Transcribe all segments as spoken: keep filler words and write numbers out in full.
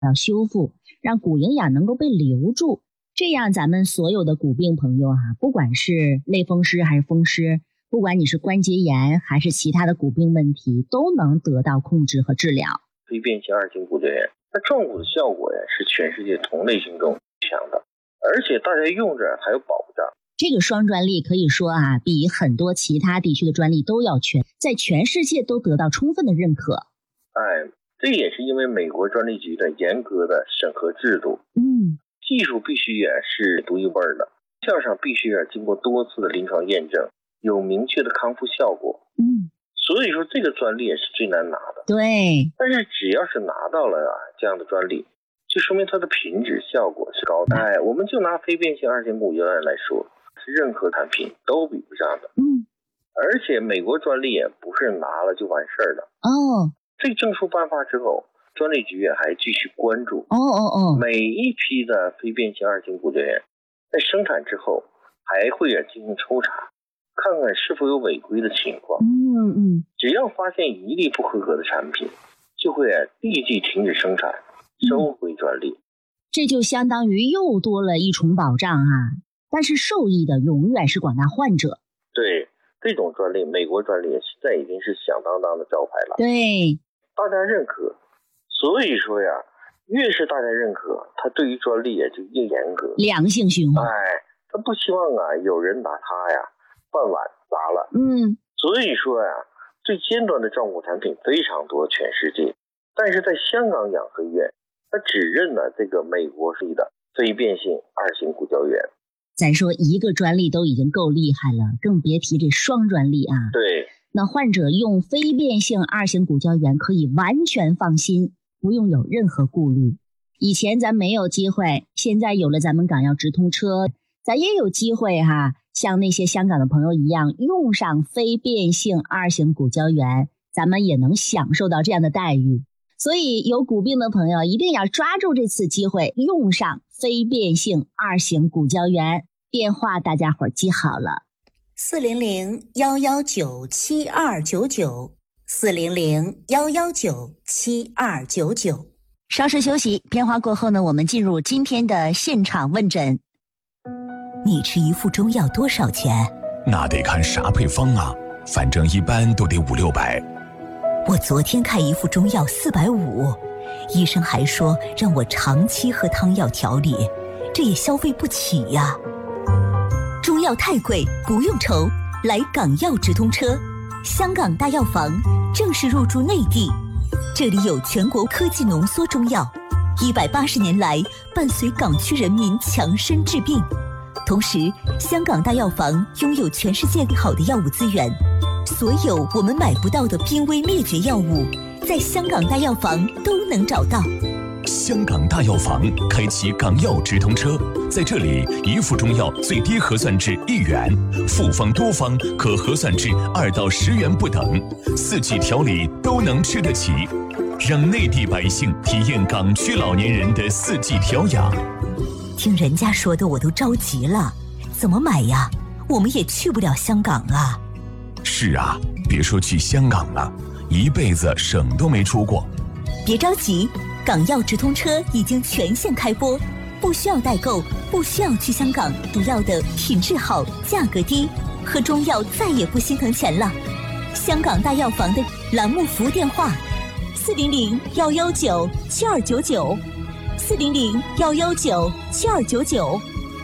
要修复，让骨营养能够被留住。这样咱们所有的骨病朋友啊，不管是类风湿还是风湿，不管你是关节炎还是其他的骨病问题，都能得到控制和治疗。 非变性二型骨胶原，它壮骨的效果呀是全世界同类型中强的，而且大家用着还有保障。 这个双专利可以说啊，比很多其他地区的专利都要全，在全世界都得到充分的认可。 哎，这也是因为美国专利局的严格的审核制度。 嗯， 技术必须也是独一无二的，效上必须要经过多次的临床验证，有明确的康复效果。 嗯， 所以说这个专利也是最难拿的。 对， 但是只要是拿到了啊这样的专利，就说明它的品质效果是高的。哎，我们就拿非变性二型骨胶原来说，是任何产品都比不上的。 嗯， 而且美国专利也不是拿了就完事儿了。 哦， 这证书颁发之后，专利局也还继续关注。 哦哦哦， 每一批的非变性二型骨胶原在生产之后，还会进行抽查，看看是否有违规的情况。 嗯嗯， 只要发现一例不合格的产品，就会立即停止生产，收回专利。嗯， 这就相当于又多了一重保障啊！但是受益的永远是广大患者。 对，这种专利，美国专利现在已经是响当当的招牌了。 对， 大家认可，所以说呀，越是大家认可，它对于专利也就越严格， 良性循环。 哎，他不希望啊有人拿它呀饭碗砸了。 嗯， 所以说呀，最尖端的壮骨产品非常多，全世界，但是在香港养和医院，它只认了这个美国系的非变性二型骨胶原。 咱说一个专利都已经够厉害了，更别提这双专利啊。 对， 那患者用非变性二型骨胶原可以完全放心，不用有任何顾虑。以前咱没有机会，现在有了咱们港药直通车，咱也有机会哈，像那些香港的朋友一样，用上非变性二型骨胶原，咱们也能享受到这样的待遇。所以有骨病的朋友一定要抓住这次机会，用上非变性二型骨胶原。电话大家伙记好了， 四零零幺幺九七二九九，四零零幺幺九七二九九。 稍事休息，片花过后呢，我们进入今天的现场问诊。 你吃一副中药多少钱？ 那得看啥配方啊，反正一般都得五六百。 我昨天开一副中药四百五，医生还说让我长期喝汤药调理，这也消费不起呀。中药太贵，不用愁，来港药直通车，香港大药房正式入驻内地，这里有全国科技浓缩中药，一百八十年来伴随港区人民强身治病。同时，香港大药房拥有全世界好的药物资源，所有我们买不到的濒危灭绝药物，在香港大药房都能找到。 香港大药房开启港药直通车，在这里一副中药最低核算至一元，复方多方可核算至二到十元不等，四季调理都能吃得起，让内地百姓体验港区老年人的四季调养。 听人家说的我都着急了，怎么买呀？我们也去不了香港啊。 是啊，别说去香港了，一辈子省都没出过。 别着急，港药直通车已经全线开播，不需要代购，不需要去香港，主要的品质好，价格低，喝中药再也不心疼钱了。香港大药房的栏目服务电话：四零零幺幺九七二九九，四零零幺幺九七二九九。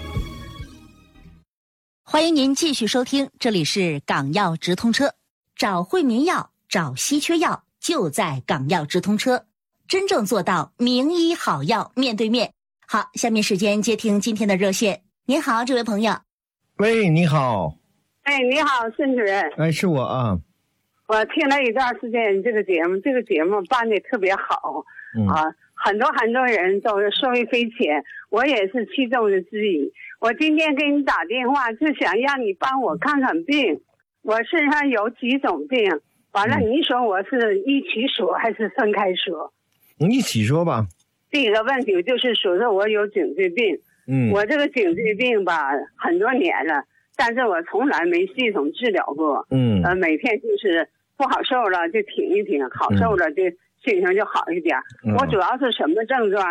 欢迎您继续收听，这里是港药直通车，找惠民药，找稀缺药，就在港药直通车。真正做到名医好药面对面。好，下面时间接听今天的热线。您好，这位朋友。 喂，你好。 哎，你好，孙主任。 哎，是我啊。 我听了一段时间这个节目，这个节目办得特别好、嗯、啊，很多很多人都是受益匪浅，我也是其中的之一。我今天给你打电话，就想让你帮我看看病。我身上有几种病，完了你说我是一起说还是分开说？ 你一起说吧。 第一个问题就是说说我有颈椎病，嗯，我这个颈椎病吧很多年了，但是我从来没系统治疗过，嗯，呃，每天就是不好受了就停一停，好受了就心情就好一点。嗯、我主要是什么症状？